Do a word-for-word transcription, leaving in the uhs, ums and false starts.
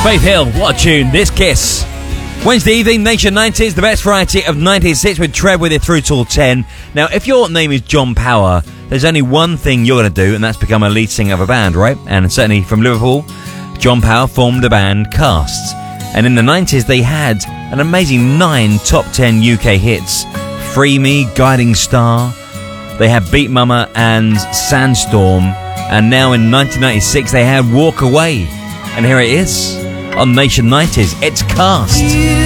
Faith Hill, what a tune. This Kiss. Wednesday evening, Nation nineties, the best variety of nineties hits with Trev with it through till ten. Now, if your name is John Power, there's only one thing you're going to do, and that's become a lead singer of a band, right? And certainly from Liverpool, John Power formed the band Cast. And in the nineties, they had an amazing nine top ten U K hits. Free Me, Guiding Star. They had Beat Mama and Sandstorm. And now in nineteen ninety-six, they had Walk Away. And here it is on Nation nineties. It's Cast.